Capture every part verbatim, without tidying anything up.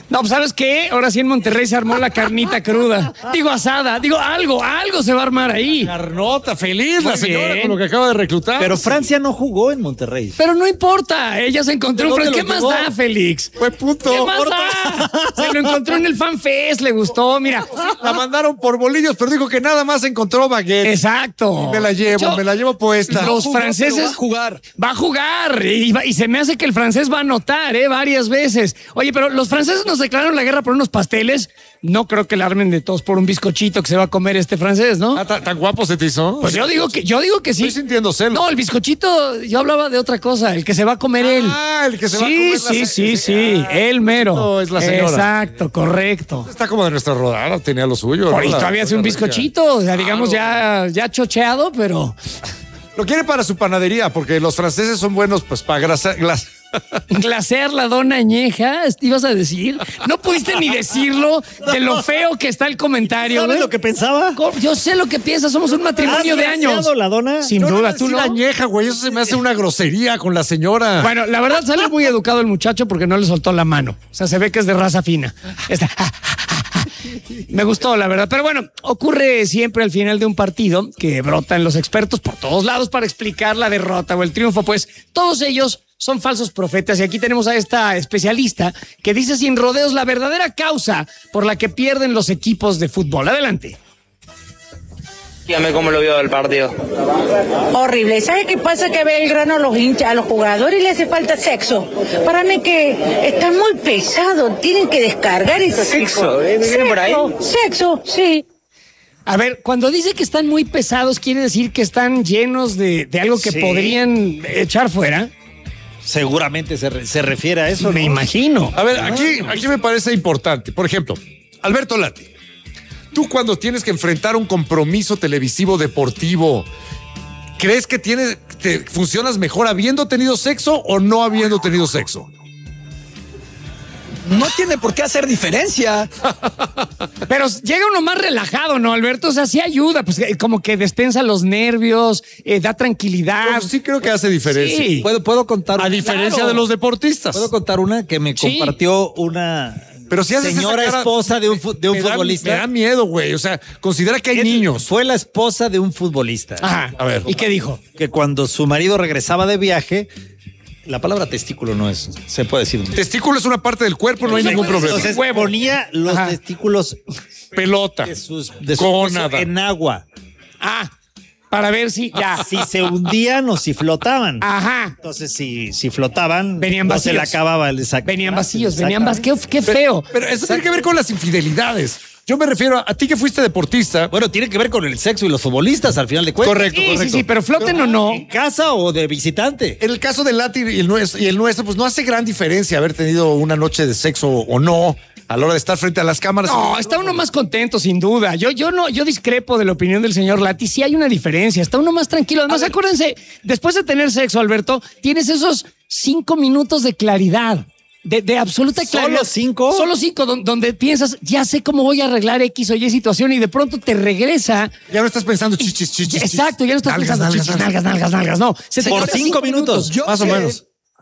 No, pues ¿sabes qué? Ahora sí en Monterrey se armó la carnita cruda. Digo asada, digo algo, algo se va a armar ahí. Carnota, feliz Muy la señora bien. con lo que acaba de reclutar. Pero Francia no jugó en Monterrey. Pero no importa, ella se encontró un ¿De Fran- dónde ¿Qué lo más llevó? da, Félix? Fue puto. ¿Qué más da? Se lo encontró en el FanFest, le gustó, mira. La mandaron por bolillos, pero dijo que nada más encontró baguette. Exacto. Me la llevo, Yo- me la llevo puesta. Los Jugó, franceses pero va a jugar. Va a jugar y, va- y se me hace que el francés va a anotar, ¿eh? Varias veces. Oye, pero los franceses nos declararon la guerra por unos pasteles. No creo que la armen de todos por un bizcochito que se va a comer este francés, ¿no? Ah, ¿tan, tan guapo se te hizo? Pues yo digo que, yo digo que sí. Estoy sintiendo celos. No, el bizcochito, yo hablaba de otra cosa, el que se va a comer él. Ah, el que se sí, va a comer la Sí, se- sí, sí, Ah, el mero. no, es la señora. Exacto, correcto. Está como de nuestra rodada, tenía lo suyo. Por ahí ¿no? La- todavía hace un la rica. bizcochito, o sea, digamos ya, ya chocheado, pero Lo quiere para su panadería, porque los franceses son buenos pues para grasa, glas- glasear la dona añeja, ¿ibas a decir? No pudiste ni decirlo de lo feo que está el comentario, ¿Sabes güey. lo que pensaba? Yo sé lo que piensas, somos un matrimonio ¿Has de años. glaseado la dona? Sin Yo no duda, iba a tú decir no. añeja, güey, eso se me hace una grosería con la señora. Bueno, la verdad sale muy educado el muchacho porque no le soltó la mano. O sea, se ve que es de raza fina. Está- Me gustó, la verdad. Pero bueno, ocurre siempre al final de un partido que brotan los expertos por todos lados para explicar la derrota o el triunfo. Pues todos ellos son falsos profetas. Y aquí tenemos a esta especialista que dice sin rodeos la verdadera causa por la que pierden los equipos de fútbol. Adelante. Dígame cómo lo vio el partido. Horrible. ¿Sabe qué pasa? Que Belgrano a los hinchas, a los jugadores le hace falta sexo. Para mí que están muy pesados, tienen que descargar ese ¿Sexo? ¿Eh? ¿Viene por ahí? Sexo, sí. A ver, cuando dice que están muy pesados, ¿quiere decir que están llenos de, de algo que Sí. podrían echar fuera? Seguramente se, re- se refiere a eso. Me ¿no? imagino. A ver, aquí, aquí me parece importante. Por ejemplo, Alberto Lati, tú cuando tienes que enfrentar un compromiso televisivo deportivo, ¿crees que tienes, te funcionas mejor habiendo tenido sexo o no habiendo tenido sexo? No tiene por qué hacer diferencia. Pero llega uno más relajado, ¿no, Alberto? O sea, sí ayuda, pues eh, como que destensa los nervios, eh, da tranquilidad. Pues sí creo que hace diferencia. Sí. ¿Puedo, puedo contar A una? diferencia Claro. de los deportistas. ¿Puedo contar una que me Sí. compartió una Pero si haces señora esa cara, esposa de un, fu- de un me da- futbolista? me da miedo, güey. O sea, considera que hay Es- niños. Fue la esposa de un futbolista. Ajá. A ver. ¿Y qué dijo? Que cuando su marido regresaba de viaje, la palabra testículo no es, se puede decir. Testículo es una parte del cuerpo, no hay ningún problema. Entonces Huevo. ponía los Ajá. testículos Pelota. de sus, de su Gónada. esposo en agua. Ah, para ver si ya. Si se hundían o si flotaban. Ajá. Entonces, si, si flotaban, Venían no se le vacíos. acababa el exacto. Venían vacíos, venían vacíos. Qué, qué feo. Pero eso tiene que ver con las infidelidades. Yo me refiero a, a ti que fuiste deportista. Bueno, tiene que ver con el sexo y los futbolistas al final de cuentas. Correcto, Sí, sí, correcto. sí, pero floten o no. ¿En casa o de visitante? En el caso del Lati y el, nuestro, y el nuestro, pues no hace gran diferencia haber tenido una noche de sexo o no a la hora de estar frente a las cámaras. No, está uno más contento, sin duda. Yo, yo no, yo discrepo de la opinión del señor Lati. Sí hay una diferencia. Está uno más tranquilo. Además, acuérdense, después de tener sexo, Alberto, tienes esos cinco minutos de claridad. De, de absoluta ¿Solo claridad. cinco? Solo cinco, don- donde piensas, ya sé cómo voy a arreglar X o Y situación y de pronto te regresa. Ya no estás pensando chichis, chichis. chichis. Exacto, ya no estás Nalgas, pensando nalgas, chichis, nalgas. nalgas, nalgas, nalgas. No, se te Por quedan cinco minutos. Yo Más o sé- menos.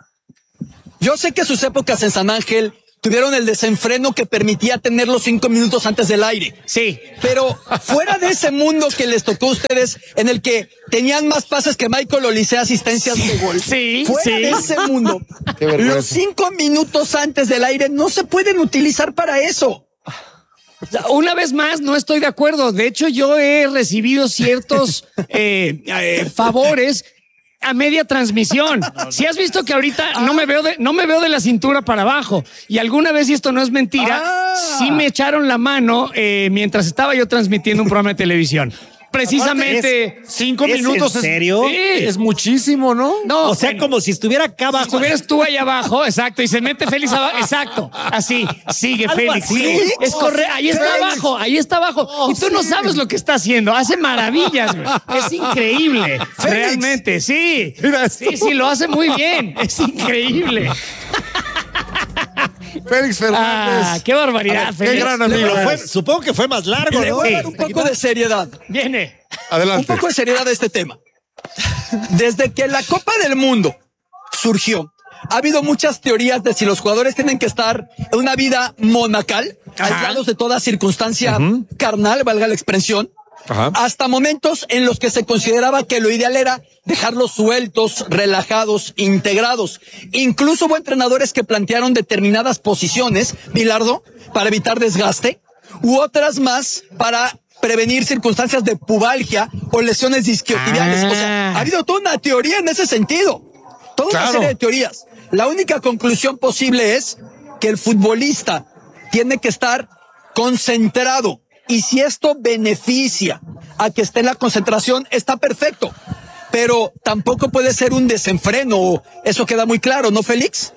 Yo sé que sus épocas en San Ángel tuvieron el desenfreno que permitía tenerlos cinco minutos antes del aire. Sí. Pero fuera de ese mundo que les tocó a ustedes, en el que tenían más pases que Michael Oliseh asistencias de gol. Sí, Fuera sí. de ese mundo, Qué vergüenza. los cinco minutos antes del aire no se pueden utilizar para eso. Una vez más, no estoy de acuerdo. De hecho, yo he recibido ciertos eh, eh, favores a media transmisión. Si has visto que ahorita no me veo de, no me veo de la cintura para abajo y alguna vez, y esto no es mentira, Ah. sí me echaron la mano eh, mientras estaba yo transmitiendo un programa de televisión. Precisamente Cinco ¿Es minutos. en es- serio? Sí. Es muchísimo, ¿no? No, O sea, bueno. como si estuviera acá Si abajo. estuvieras tú ahí abajo, exacto, y se mete Félix abajo, exacto, así, sigue Algo Félix, así. sigue. Es correcto, ahí está Félix. abajo, ahí está abajo. Y tú no sabes lo que está haciendo, hace maravillas, güey. Es increíble, realmente, sí. Mira esto. Sí, sí, lo hace muy bien, es increíble. Félix Fernández. Ah, qué barbaridad, Qué Félix. gran amigo. Pero fue- supongo que fue más largo, Le ¿no? voy a Sí. dar un poco de seriedad. Viene. Adelante. Un poco de seriedad a este tema. Desde que la Copa del Mundo surgió, ha habido muchas teorías de si los jugadores tienen que estar en una vida monacal, aislados de toda circunstancia uh-huh. carnal, valga la expresión, Ajá. hasta momentos en los que se consideraba que lo ideal era dejarlos sueltos, relajados, integrados. Incluso hubo entrenadores que plantearon determinadas posiciones, Bilardo, para evitar desgaste, u otras más para prevenir circunstancias de pubalgia o lesiones isquiotibiales. Ah. O sea, ha habido toda una teoría en ese sentido. Toda claro. una serie de teorías. La única conclusión posible es que el futbolista tiene que estar concentrado. Y si esto beneficia a que esté en la concentración, está perfecto. Pero tampoco puede ser un desenfreno. Eso queda muy claro, ¿no, Félix?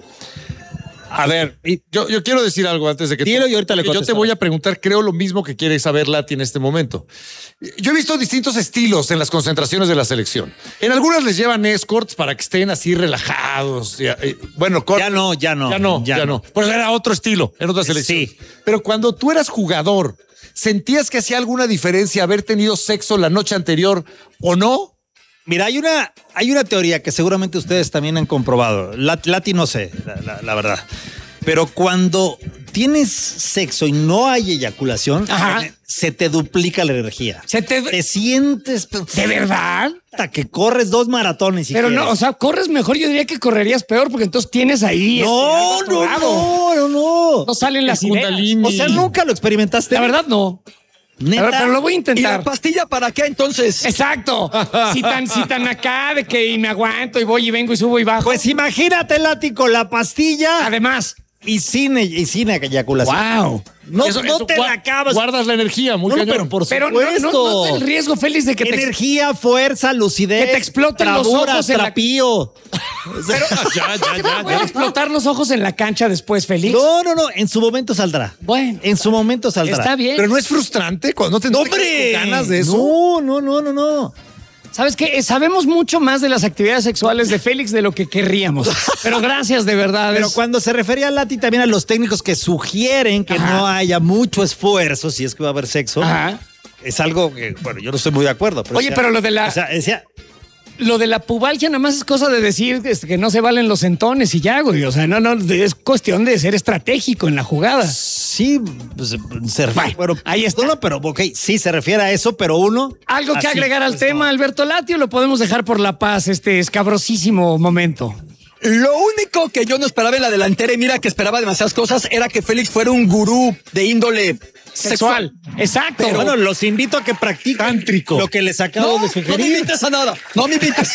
A ver, yo, yo quiero decir algo antes de que Dilo tú, y ahorita le yo te voy a preguntar, creo lo mismo que quiere saber Lati en este momento. Yo he visto distintos estilos en las concentraciones de la selección. En algunas les llevan escorts para que estén así relajados. Y, y, bueno, ya no, ya no. Ya no, ya, ya no. no. Pues era otro estilo en otra selección. Sí. Pero cuando tú eras jugador, ¿sentías que hacía alguna diferencia haber tenido sexo la noche anterior o no? Mira, hay una, hay una teoría que seguramente ustedes también han comprobado. Lati no sé, la, la, la verdad. Pero cuando tienes sexo y no hay eyaculación, Ajá. se te duplica la energía. Se te, te sientes... ¿De verdad? Hasta que corres dos maratones. Si Pero quieres. no, o sea, corres mejor. Yo diría que correrías peor porque entonces tienes ahí... No, este, no, no, no, no. No salen las ideas. O sea, nunca lo experimentaste. La verdad, no. ¿Neta? A ver, pero lo voy a intentar. ¿Y la pastilla para qué entonces? Exacto. Si tan, si tan acá de que me aguanto y voy y vengo y subo y bajo. Pues imagínate, Lati, con la pastilla. Además. Y sin, y sin eyaculación. Wow. No, eso, no eso te gua- la acabas. Guardas la energía, muy no, cañón. pero por pero supuesto. no, no, no, no el riesgo, Félix, de que te energía, fuerza, lucidez. Que te exploten bravura, los ojos en la- trapío. Pero, ya, ya, ya, ¿pueden ya. explotar los ojos en la cancha después, Félix? No, no, no. En su momento saldrá. Bueno. En su momento saldrá. Está bien. Pero no es frustrante cuando no te ¡No, no te hombre! quedas con ganas de eso. No, no, no, no, no. ¿Sabes qué? Eh, Sabemos mucho más de las actividades sexuales de Félix de lo que querríamos. Pero gracias, de verdad. Pero es- cuando se refería a Lati también a los técnicos que sugieren que Ajá. no haya mucho esfuerzo si es que va a haber sexo, Ajá. es algo que, bueno, yo no estoy muy de acuerdo. Pero Oye, decía- pero lo de la- O sea, decía, Lo de la pubalgia nada más es cosa de decir este, que no se valen los entones y ya, güey. O sea, no, no, es cuestión de ser estratégico en la jugada. sí, pues, se refiere. Bueno, bueno, ahí está. No, pero ok, sí se refiere a eso, pero uno. ¿Algo que así, agregar al pues, tema, no. Alberto Lati, o lo podemos dejar por la paz, este escabrosísimo momento? Lo único que yo no esperaba en la delantera, y mira que esperaba demasiadas cosas, era que Félix fuera un gurú de índole Sexual. sexual. Exacto. Pero bueno, los invito a que practiquen Tántrico. lo que les acabo No, de no me sugerir. invites a nada. No me invites.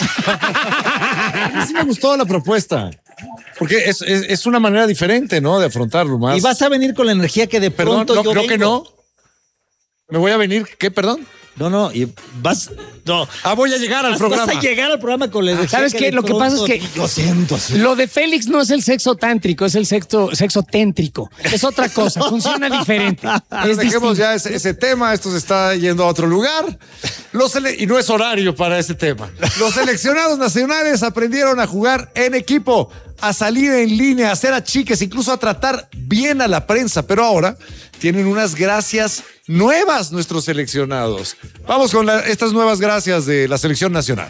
A mí sí me gustó la propuesta. Porque es, es, es una manera diferente, ¿no? De afrontarlo más. Y vas a venir con la energía que de Perdón, pronto no, yo creo que vengo. no. Me voy a venir, ¿qué? Perdón. No, no, y vas. No. Ah, voy a llegar al Vas- programa. Vas a llegar al programa con la energía. ¿Sabes que qué? de Lo que pasa es pronto que- Yo siento así. Lo de Félix no es el sexo tántrico, es el sexo, sexo téntrico. Es otra cosa, funciona diferente. Pero Es dejemos distinto. ya ese, ese tema, esto se está yendo a otro lugar. Los sele- y no es horario para ese tema. Los seleccionados nacionales aprendieron a jugar en equipo, a salir en línea, a hacer achiques, incluso a tratar bien a la prensa. Pero ahora tienen unas gracias nuevas nuestros seleccionados. Vamos con la- estas nuevas gracias de la selección nacional.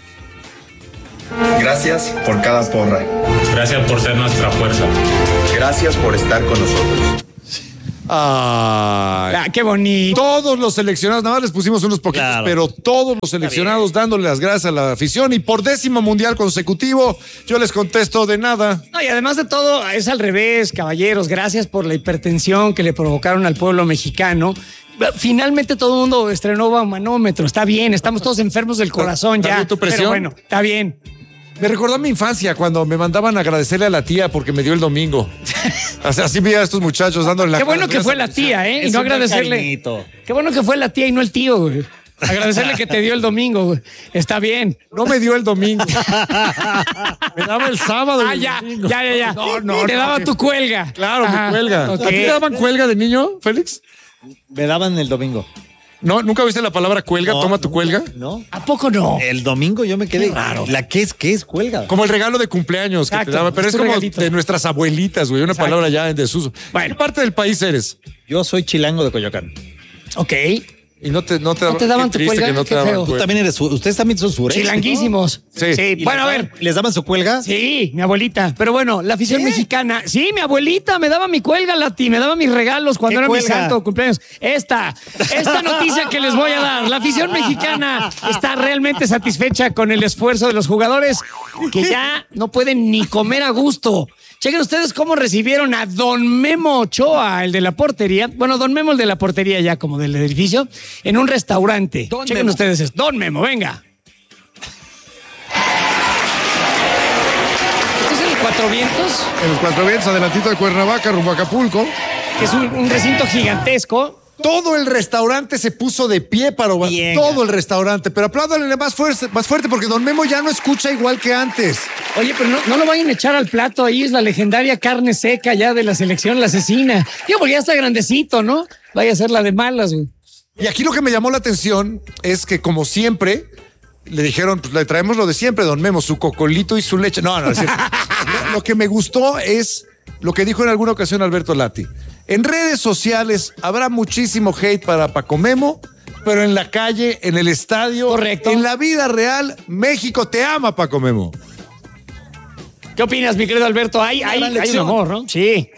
Gracias por cada porra. Gracias por ser nuestra fuerza. Gracias por estar con nosotros. Ay. Ah, qué bonito. Todos los seleccionados, nada más les pusimos unos poquitos, Claro. pero todos los seleccionados dándole las gracias a la afición y por décimo mundial consecutivo, yo les contesto de nada. No, y además de todo, es al revés, caballeros. Gracias por la hipertensión que le provocaron al pueblo mexicano. Finalmente todo el mundo estrenó manómetro. Está bien, estamos todos enfermos del corazón ¿Está ya. bien tu presión? Pero bueno, está bien. Me recordó a mi infancia cuando me mandaban a agradecerle a la tía porque me dio el domingo. O sea, así vi a estos muchachos dándole la Qué bueno gracias que fue a la tía, ¿eh? Y Es no un buen agradecerle. cariñito. Qué bueno que fue la tía y no el tío, güey. Agradecerle que te dio el domingo, güey. Está bien. No me dio el domingo. Me daba el sábado. y Ah, el ya, domingo. ya, ya, ya. No, no, Te no, daba que- tu cuelga. Claro, Ajá, mi cuelga. ok. ¿A ti te daban cuelga de niño, Félix? Me daban el domingo. No, ¿nunca viste la palabra cuelga? No, Toma tu nunca. cuelga. ¿No? ¿A poco no? El domingo yo me quedé. Qué raro. ¿La qué es? ¿Qué es cuelga? Como el regalo de cumpleaños que Exacto, te daban, pero es es tu como regalito. de nuestras abuelitas, güey, una Exacto. palabra ya en desuso. Bueno. ¿Qué parte del país eres? Yo soy chilango de Coyoacán. Ok. Y no te, no te, ¿No te daban qué tu triste cuelga? que no Qué te daban feo. Tú cuelga. también eres, su- ustedes también son surexos. Chilanguísimos. Sí. Sí. ¿Y Bueno, a les ver. daban- ¿Les daban su cuelga? Sí, mi abuelita. Pero bueno, la afición mexicana. Sí, mi abuelita me daba mi cuelga, Lati, me daba mis regalos cuando ¿Qué era mi cuelga? santo cumpleaños. Esta, esta noticia que les voy a dar. La afición mexicana está realmente satisfecha con el esfuerzo de los jugadores que ya no pueden ni comer a gusto. Chequen ustedes cómo recibieron a Don Memo Ochoa, el de la portería. Bueno, Don Memo, el de la portería ya como del edificio, en un restaurante. Don Chequen Memo. ustedes esto. Don Memo, venga. Este es el Cuatro Vientos, En los Cuatro Vientos, adelantito de Cuernavaca, rumbo a Acapulco. que es un, un recinto gigantesco. Todo el restaurante se puso de pie para Bien. todo el restaurante. Pero apláudanle más fuerte, más fuerte porque Don Memo ya no escucha igual que antes. Oye, pero no, no lo vayan a echar al plato. Ahí es la legendaria carne seca ya de la selección, la asesina. Digo, porque ya está grandecito, ¿no? Vaya a ser la de malas, güey. Y aquí lo que me llamó la atención es que, como siempre, le dijeron, pues le traemos lo de siempre, Don Memo, su cocolito y su leche. No, no, es cierto. lo, lo que me gustó es lo que dijo en alguna ocasión Alberto Lati. En redes sociales habrá muchísimo hate para Paco Memo, pero en la calle, en el estadio, Correcto. en la vida real, México te ama, Paco Memo. ¿Qué opinas, mi querido Alberto? Hay, Una hay, gran hay un lección. amor, ¿no? Sí.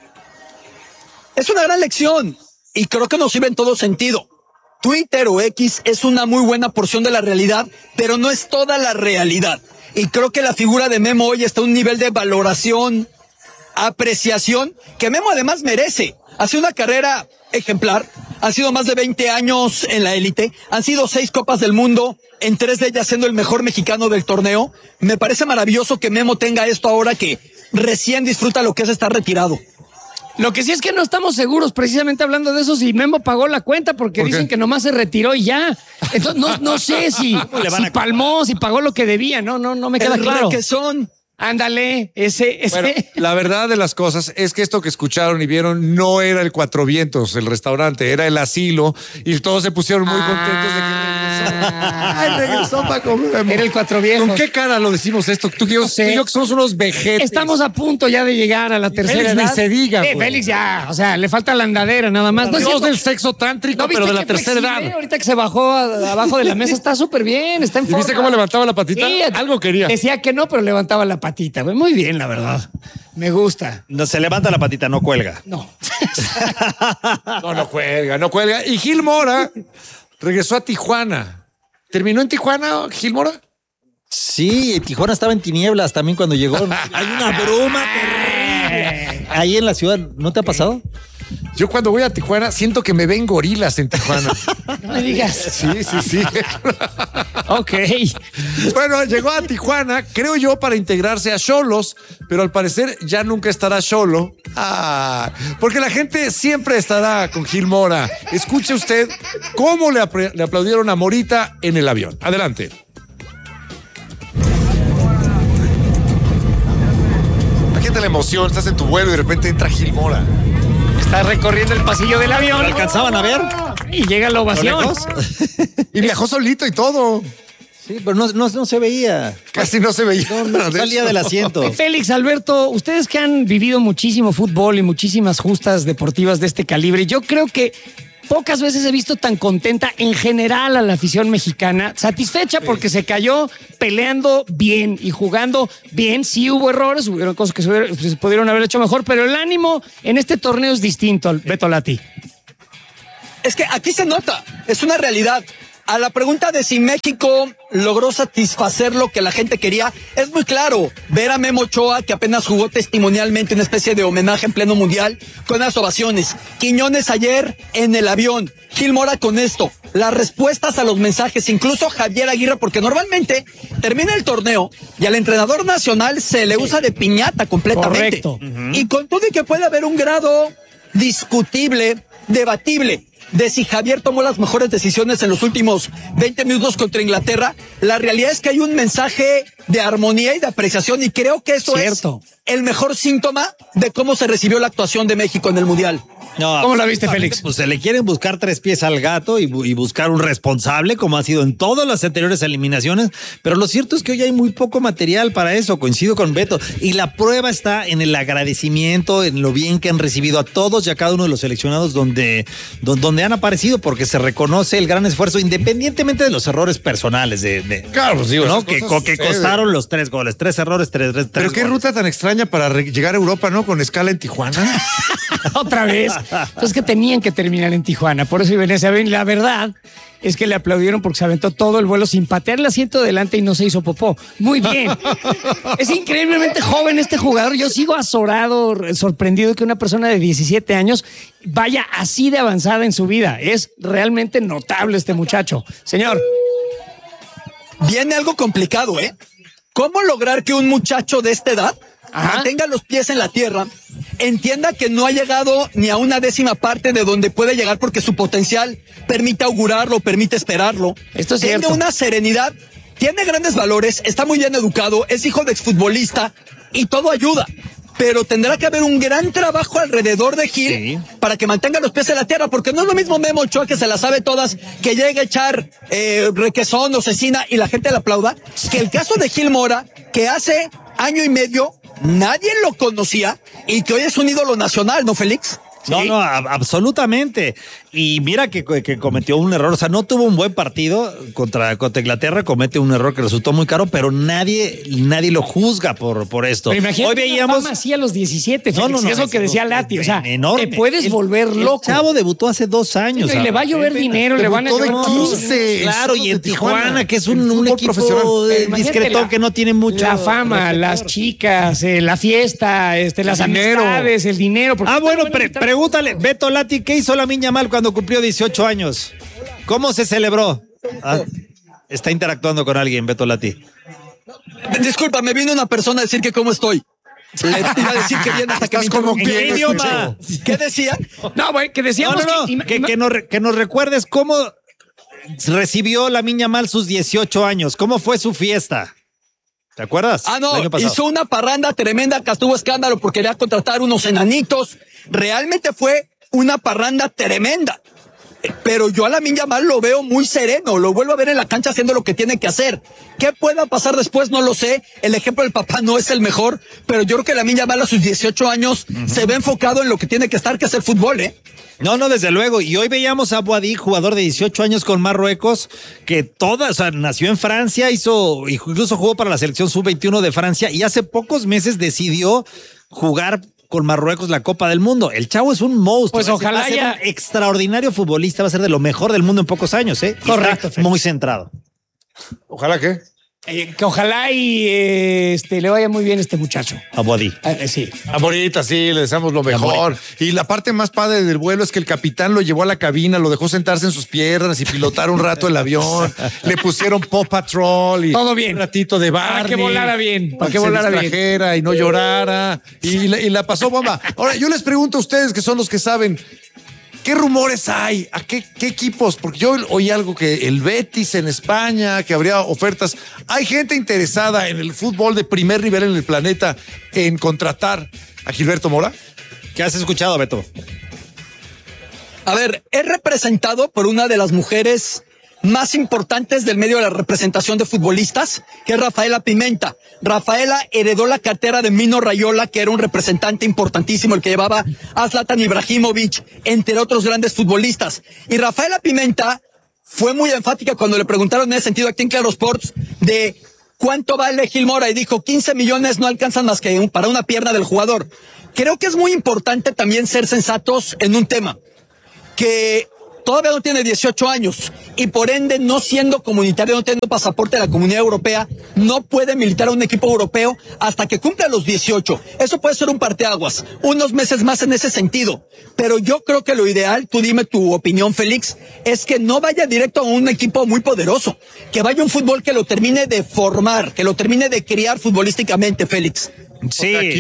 Es una gran lección y creo que nos sirve en todo sentido. Twitter o X es una muy buena porción de la realidad, pero no es toda la realidad. Y creo que la figura de Memo hoy está a un nivel de valoración, apreciación, que Memo además merece. Ha sido una carrera ejemplar, ha sido más de veinte años en la élite, han sido seis Copas del Mundo, en tres de ellas siendo el mejor mexicano del torneo. Me parece maravilloso que Memo tenga esto ahora que recién disfruta lo que es estar retirado. Lo que sí es que no estamos seguros, precisamente hablando de eso, si Memo pagó la cuenta, porque ¿Por qué? dicen que nomás se retiró y ya. Entonces, no, no sé si, le van si a- palmó, si pagó lo que debía, no, no, no me queda El claro. requesón. Ándale, ese, ese. Bueno, la verdad de las cosas es que esto que escucharon y vieron no era el Cuatro Vientos, el restaurante, era el asilo y todos se pusieron muy contentos de que regresó. Ay, regresó Paco Memo. Era el Cuatro Viejos. ¿Con qué cara lo decimos esto? Tú, que yo, sé. tú y yo que somos unos vejetes. Estamos a punto ya de llegar a la tercera Félix ni edad. se diga, Eh, güey. Félix ya, o sea, le falta la andadera nada más. No es Dios cierto. del sexo tántrico, ¿No viste pero de la qué tercera flexible? edad. Ahorita que se bajó a- abajo de la mesa está súper bien, está en ¿Y forma. viste cómo levantaba la patita? Sí, Algo quería. Decía que no, pero levantaba la patita, güey. Muy bien, la verdad. Me gusta. No, se levanta la patita, no cuelga. No. No, no cuelga, no cuelga. Y Gil Mora regresó a Tijuana. ¿Terminó en Tijuana, Gil Mora? Sí, Tijuana estaba en tinieblas también cuando llegó. Hay una bruma terrible. Ahí en la ciudad, ¿no te ha pasado? Yo cuando voy a Tijuana siento que me ven gorilas en Tijuana. No me digas. Sí, sí, sí. Ok. Bueno, llegó a Tijuana, creo yo, para integrarse a Xolos, pero al parecer ya nunca estará Xolo. Ah, porque la gente siempre estará con Gil Mora. Escuche usted cómo le, apre- le aplaudieron a Morita en el avión. Adelante. Imagínate la emoción, estás en tu vuelo y de repente entra Gil Mora. Está recorriendo el pasillo del avión. ¿Lo alcanzaban a ver? Y llega la ovación. lejos? Y viajó solito y todo. Sí, pero no, no, no se veía. Casi no se veía. No, no De salía eso. del asiento. Félix, Alberto, ustedes que han vivido muchísimo fútbol y muchísimas justas deportivas de este calibre, yo creo que pocas veces he visto tan contenta en general a la afición mexicana, satisfecha porque se cayó peleando bien y jugando bien. Sí hubo errores, hubieron cosas que se, hubiera- se pudieron haber hecho mejor, pero el ánimo en este torneo es distinto, Beto Lati. Es que aquí se nota, es una realidad. A la pregunta de si México logró satisfacer lo que la gente quería, es muy claro. Ver a Memo Ochoa, que apenas jugó testimonialmente una especie de homenaje en pleno mundial, con las ovaciones. Quiñones ayer en el avión. Gil Mora con esto. Las respuestas a los mensajes, incluso Javier Aguirre, porque normalmente termina el torneo y al entrenador nacional se le usa de piñata completamente. Correcto. Y con todo y que puede haber un grado discutible, debatible, de si Javier tomó las mejores decisiones en los últimos veinte minutos contra Inglaterra, la realidad es que hay un mensaje de armonía y de apreciación y creo que eso Cierto. es el mejor síntoma de cómo se recibió la actuación de México en el Mundial. No, ¿Cómo la viste, Félix? Pues se le quieren buscar tres pies al gato y, y buscar un responsable, como ha sido en todas las anteriores eliminaciones, pero lo cierto es que hoy hay muy poco material para eso, coincido con Beto, y la prueba está en el agradecimiento, en lo bien que han recibido a todos y a cada uno de los seleccionados donde, donde, donde han aparecido, porque se reconoce el gran esfuerzo, independientemente de los errores personales, de, de claro, pues digo, ¿no? que, que costaron los tres goles, tres errores, tres, tres, Pero tres qué goles. ruta tan extraña para re- llegar a Europa, ¿no? Con escala en Tijuana. Otra vez. Pues que tenían que terminar en Tijuana, por eso iban a saber. La verdad es que le aplaudieron porque se aventó todo el vuelo sin patear el asiento delante y no se hizo popó. Muy bien. Es increíblemente joven este jugador. Yo sigo azorado, sorprendido que una persona de diecisiete años vaya así de avanzada en su vida. Es realmente notable este muchacho. Señor. Viene algo complicado, ¿eh? ¿Cómo lograr que un muchacho de esta edad Ajá. mantenga los pies en la tierra, entienda que no ha llegado ni a una décima parte de donde puede llegar porque su potencial permite augurarlo, permite esperarlo? Esto es Tiene cierto. una serenidad, tiene grandes valores, está muy bien educado, es hijo de exfutbolista y todo ayuda. Pero tendrá que haber un gran trabajo alrededor de Gil sí. para que mantenga los pies en la tierra, porque no es lo mismo Memo Ochoa, que se la sabe todas, que llegue a echar eh, requesón o cecina y la gente le aplauda, que el caso de Gil Mora, que hace año y medio nadie lo conocía y que hoy es un ídolo nacional, ¿no, Félix? No, sí. no, a- absolutamente. Y mira que, que cometió un error, o sea, no tuvo un buen partido contra, contra Inglaterra, comete un error que resultó muy caro, pero nadie, nadie lo juzga por, por esto. Pero imagínate, hoy veíamos así a los diecisiete, Félix, no, no, no, eso que decía Lati, o sea, enorme. Te puedes el, volver loco. El chavo debutó hace dos años. Sí, y le va a llover dinero, le van a llover quince. Claro, y en Tijuana, Tijuana, que es un, un equipo discreto que no tiene mucho. La fama, las chicas, eh, la fiesta, este, las amistades, el dinero. Ah, bueno, pre- pregúntale, Beto Lati, ¿qué hizo Lamine Yamal cuando cumplió dieciocho años? ¿Cómo se celebró? Ah, está interactuando con alguien, Beto Lati. Disculpa, me vino una persona a decir que cómo estoy. Le iba a decir que bien hasta que me como ¿En qué idioma? ¿Qué decía? No, güey, que decíamos no, no, no, que, que, que, nos, que nos recuerdes cómo recibió Lamine Yamal sus dieciocho años. ¿Cómo fue su fiesta? ¿Te acuerdas? Ah, no, hizo una parranda tremenda que estuvo escándalo porque quería contratar unos enanitos. Realmente fue una parranda tremenda. Pero yo a Lamine Yamal lo veo muy sereno, lo vuelvo a ver en la cancha haciendo lo que tiene que hacer. ¿Qué pueda pasar después? No lo sé. El ejemplo del papá no es el mejor, pero yo creo que Lamine Yamal a sus dieciocho años uh-huh. se ve enfocado en lo que tiene que estar, que es el fútbol, ¿eh? No, no, desde luego. Y hoy veíamos a Boadí, jugador de dieciocho años con Marruecos, que toda, o sea, nació en Francia, hizo, incluso jugó para la selección sub veintiuno de Francia y hace pocos meses decidió jugar con Marruecos la Copa del Mundo. El chavo es un monstruo. Pues ojalá va a ser ya... un extraordinario futbolista, va a ser de lo mejor del mundo en pocos años, ¿eh? Y correcto. Está muy centrado. Ojalá que... Eh, que ojalá y eh, este, le vaya muy bien este muchacho. A Boadí. Eh, sí. A Morita, sí, le deseamos lo mejor. Y la parte más padre del vuelo es que el capitán lo llevó a la cabina, lo dejó sentarse en sus piernas y pilotar un rato el avión. Le pusieron Paw Patrol y todo bien. Un ratito de Barney. Para que volara bien. Para, para que se volara distrajera bien. y no llorara. Y la, y la pasó bomba. Ahora, yo les pregunto a ustedes, que son los que saben, ¿qué rumores hay? ¿A qué, qué equipos? Porque yo oí algo que el Betis en España, que habría ofertas. ¿Hay gente interesada en el fútbol de primer nivel en el planeta en contratar a Gilberto Mora? ¿Qué has escuchado, Beto? A ver, es representado por una de las mujeres más importantes del medio de la representación de futbolistas, que es Rafaela Pimenta. Rafaela heredó la cartera de Mino Raiola, que era un representante importantísimo, el que llevaba a Zlatan Ibrahimovic, entre otros grandes futbolistas. Y Rafaela Pimenta fue muy enfática cuando le preguntaron en ese sentido aquí en Claro Sports de cuánto vale Gil Mora, y dijo quince millones no alcanzan más que para una pierna del jugador. Creo que es muy importante también ser sensatos en un tema, que todavía no tiene dieciocho años y por ende, no siendo comunitario, no teniendo pasaporte de la Comunidad Europea, no puede militar a un equipo europeo hasta que cumpla los dieciocho. Eso puede ser un parteaguas, unos meses más en ese sentido. Pero yo creo que lo ideal, tú dime tu opinión, Félix, es que no vaya directo a un equipo muy poderoso, que vaya un fútbol que lo termine de formar, que lo termine de criar futbolísticamente, Félix. Sí. Aquí.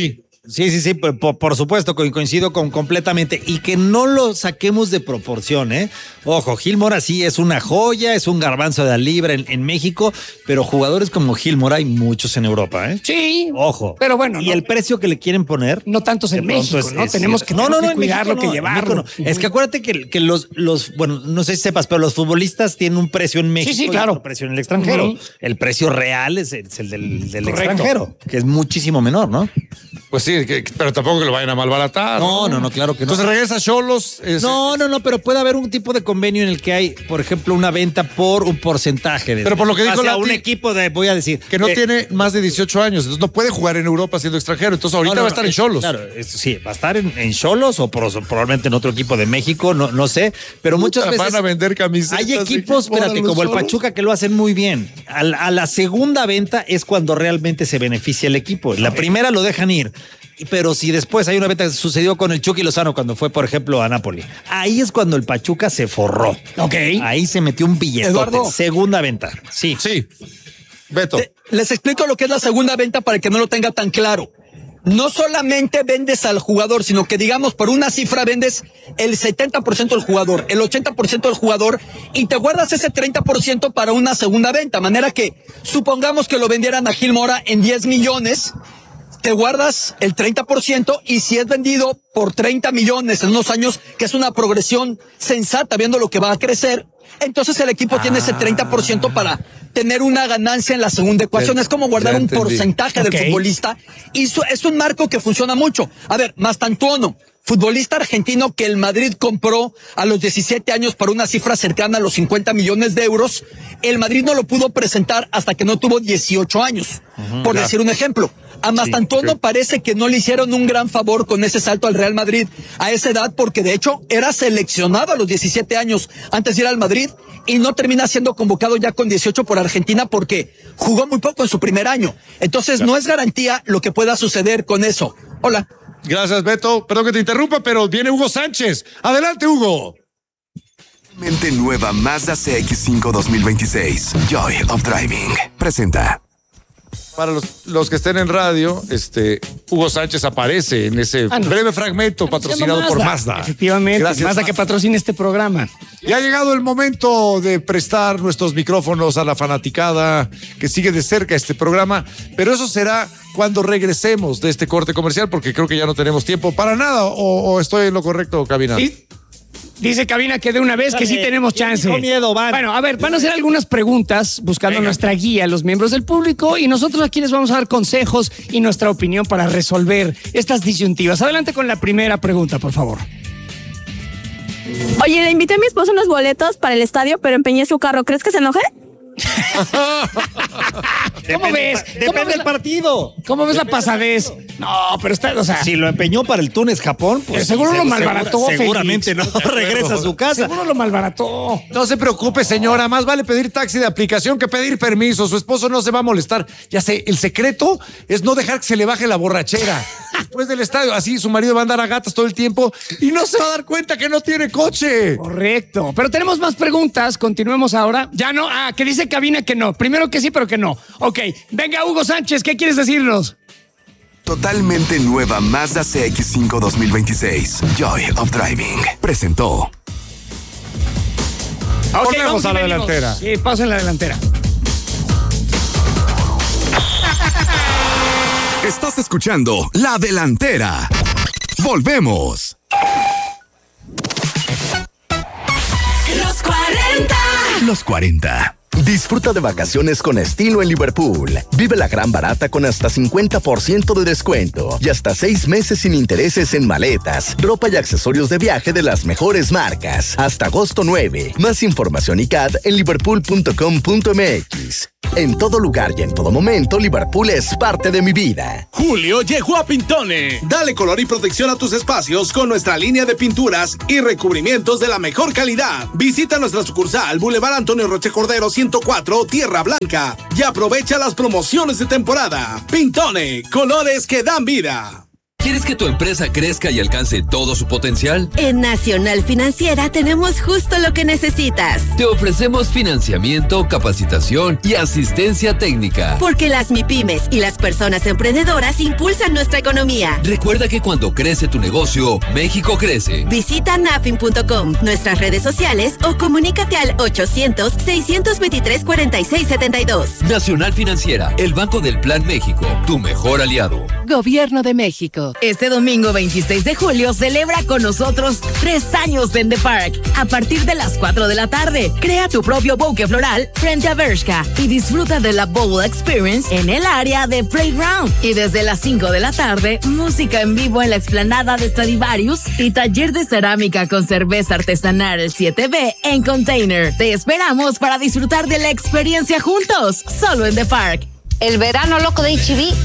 Sí, sí, sí, por, por supuesto, coincido con completamente. Y que no lo saquemos de proporción, ¿eh? Ojo, Gil Mora sí es una joya, es un garbanzo de la libra en, en México, pero jugadores como Gil Mora hay muchos en Europa, ¿eh? Sí. Ojo. Pero bueno. Y no, el precio que le quieren poner. No tantos en México, es, ¿no? Es, tenemos es, que, no, tenemos no, que no, cuidarlo, México, que llevarlo. No. Uh-huh. Es que acuérdate que, que los, los, bueno, no sé si sepas, pero los futbolistas tienen un precio en México sí, sí, claro. y otro precio en el extranjero. Uh-huh. El precio real es, es el del, del extranjero, que es muchísimo menor, ¿no? Pues sí, que, pero tampoco que lo vayan a malbaratar. No, no, no, claro que no. Entonces regresa Xolos. Es... No, no, no, pero puede haber un tipo de convenio en el que hay, por ejemplo, una venta por un porcentaje. De pero por lo que dijo la un equipo de, voy a decir. Que no eh, tiene más de dieciocho años, entonces no puede jugar en Europa siendo extranjero. Entonces ahorita no, no, va a estar no, en Xolos. Claro, es, sí, va a estar en Xolos o por, probablemente en otro equipo de México, no, no sé. Pero Puta, muchas veces. Van a vender camisetas. Hay equipos, espérate, como el Pachuca que lo hacen muy bien. A, a la segunda venta es cuando realmente se beneficia el equipo. La primera lo dejan ir. Pero si después hay una venta que sucedió con el Chucky Lozano cuando fue, por ejemplo, a Napoli. Ahí es cuando el Pachuca se forró. Ok. Ahí se metió un billetote. Eduardo. Segunda venta. Sí. Sí. Beto. Te, les explico lo que es la segunda venta para que no lo tenga tan claro. No solamente vendes al jugador, sino que digamos por una cifra vendes el setenta por ciento del jugador, el ochenta por ciento del jugador y te guardas ese treinta por ciento para una segunda venta. Manera que supongamos que lo vendieran a Gil Mora en diez millones. Te guardas el treinta por ciento y si es vendido por treinta millones en unos años, que es una progresión sensata viendo lo que va a crecer, entonces el equipo ah. tiene ese treinta por ciento para tener una ganancia en la segunda ecuación. Es como guardar un porcentaje okay. del futbolista y eso es un marco que funciona mucho. A ver, Mastantuono, futbolista argentino que el Madrid compró a los diecisiete años por una cifra cercana a los cincuenta millones de euros, el Madrid no lo pudo presentar hasta que no tuvo dieciocho años, uh-huh, por claro. decir un ejemplo. A Mastantuono sí, okay. parece que no le hicieron un gran favor con ese salto al Real Madrid a esa edad, porque de hecho era seleccionado a los diecisiete años antes de ir al Madrid y no termina siendo convocado ya con dieciocho por Argentina porque jugó muy poco en su primer año. Entonces claro. no es garantía lo que pueda suceder con eso. Hola. Gracias, Beto. Perdón que te interrumpa, pero viene Hugo Sánchez. Adelante, Hugo. Mente nueva Mazda C X cinco dos mil veintiséis. Joy of Driving. Presenta. Para los, los que estén en radio, este Hugo Sánchez aparece en ese ah, no. breve fragmento patrocinado Mazda. por Mazda. Efectivamente, Gracias, Mazda que patrocina este programa. Y ha llegado el momento de prestar nuestros micrófonos a la fanaticada que sigue de cerca este programa, pero eso será cuando regresemos de este corte comercial, porque creo que ya no tenemos tiempo para nada, o, o estoy en lo correcto, Cabina. ¿Sí? Dice Cabina que de una vez que sí tenemos chance. Tengo miedo, van. Bueno, a ver, van a hacer algunas preguntas buscando Venga. nuestra guía, los miembros del público, y nosotros aquí les vamos a dar consejos y nuestra opinión para resolver estas disyuntivas. Adelante con la primera pregunta, por favor. Oye, le invité a mi esposo unos boletos para el estadio, pero empeñé su carro. ¿Crees que se enoje? ¿Cómo depende, ves? Depende ¿Cómo ves del la, partido. ¿Cómo ves depende la pasadez? No, pero está, o sea. Si lo empeñó para el Túnez Japón, pues. Seguro lo malbarató. Seguramente no regresa a su casa. Seguro lo malbarató. No se preocupe, señora. Más vale pedir taxi de aplicación que pedir permiso. Su esposo no se va a molestar. Ya sé, el secreto es no dejar que se le baje la borrachera. Después del estadio, así su marido va a andar a gatas todo el tiempo y no se va a dar cuenta que no tiene coche. Correcto. Pero tenemos más preguntas. Continuemos ahora. Ya no. Ah, que dice Cabina que no. Primero que sí, pero que no. Ok. Venga, Hugo Sánchez, ¿qué quieres decirnos? Totalmente nueva Mazda C X cinco dos mil veintiséis. Joy of Driving. Presentó. Ok, vamos a la delantera. Sí, paso en la delantera. Estás escuchando La Delantera. Volvemos. Los cuarenta. Los cuarenta. Disfruta de vacaciones con estilo en Liverpool. Vive la gran barata con hasta cincuenta por ciento de descuento y hasta seis meses sin intereses en maletas, ropa y accesorios de viaje de las mejores marcas. Hasta agosto nueve. Más información y C A D en liverpool punto com punto m x. En todo lugar y en todo momento, Liverpool es parte de mi vida. Julio llegó a Pintone. Dale color y protección a tus espacios con nuestra línea de pinturas y recubrimientos de la mejor calidad. Visita nuestra sucursal Boulevard Antonio Roche Cordero ciento cuatro, Tierra Blanca, y aprovecha las promociones de temporada. Pintone, colores que dan vida. ¿Quieres que tu empresa crezca y alcance todo su potencial? En Nacional Financiera tenemos justo lo que necesitas. Te ofrecemos financiamiento, capacitación y asistencia técnica. Porque las MIPYMES y las personas emprendedoras impulsan nuestra economía. Recuerda que cuando crece tu negocio, México crece. Visita nafin punto com, nuestras redes sociales o comunícate al ochocientos, seiscientos veintitrés, cuarenta y seis setenta y dos. Nacional Financiera, el Banco del Plan México, tu mejor aliado. Gobierno de México. Este domingo veintiséis de julio celebra con nosotros tres años de En The Park. A partir de las cuatro de la tarde, crea tu propio bouquet floral frente a Bershka y disfruta de la Bowl Experience en el área de Playground. Y desde las cinco de la tarde, música en vivo en la explanada de Stradivarius y taller de cerámica con cerveza artesanal el siete B en Container. Te esperamos para disfrutar de la experiencia juntos, solo en The Park. El verano loco de H E B